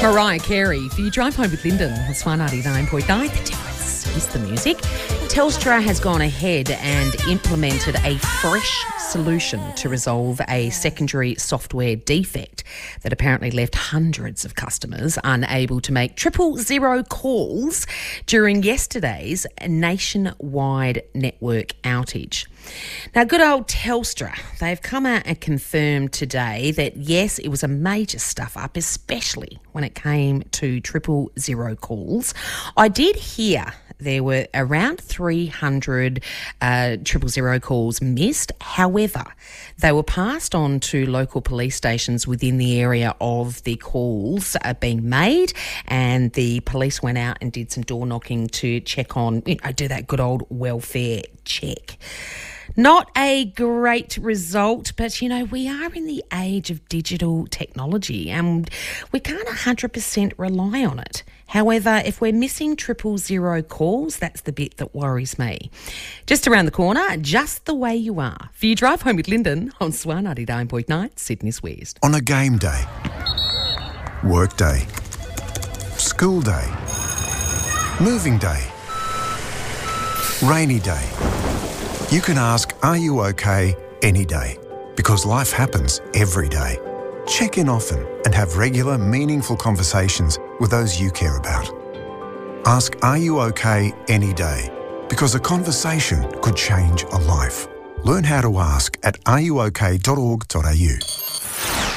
Mariah Carey, for you drive home with Lyndon on Swan 99.9. The difference is the music. Telstra has gone ahead and implemented a fresh solution to resolve a secondary software defect that apparently left hundreds of customers unable to make 000 calls during yesterday's nationwide network outage. Now, good old Telstra, they've come out and confirmed today that, yes, it was a major stuff-up, especially when it came to 000 calls. I did hear there were around 300 000 calls missed. However, they were passed on to local police stations within the area of the calls being made, and the police went out and did some door knocking to check on, do that good old welfare check. Not a great result, but, we are in the age of digital technology and we can't 100% rely on it. However, if we're missing 000 calls, that's the bit that worries me. Just around the corner, just the way you are. For you drive home with Lyndon on Swan 99.9, Sydney's West. On a game day, work day, school day, moving day, rainy day. You can ask, are you okay, any day? Because life happens every day. Check in often and have regular, meaningful conversations with those you care about. Ask, are you okay, any day? Because a conversation could change a life. Learn how to ask at areyouok.org.au.